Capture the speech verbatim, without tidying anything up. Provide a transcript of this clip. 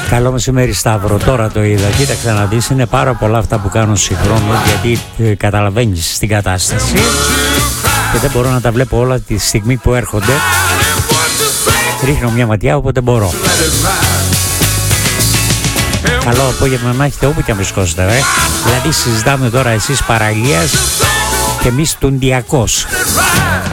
Καλό μεσημέρι Σταύρο, τώρα το είδα. Κοίταξε να δεις, είναι πάρα πολλά αυτά που κάνω συγχρόνως, γιατί ε, καταλαβαίνεις την κατάσταση και δεν μπορώ να τα βλέπω όλα τη στιγμή που έρχονται. Ρίχνω μια ματιά όποτε μπορώ. Καλό απόγευμα να έχετε όπου και αν βρισκόσαστε, ε. Δηλαδή συζητάμε τώρα εσείς παραλίας και εμείς τουντιακός.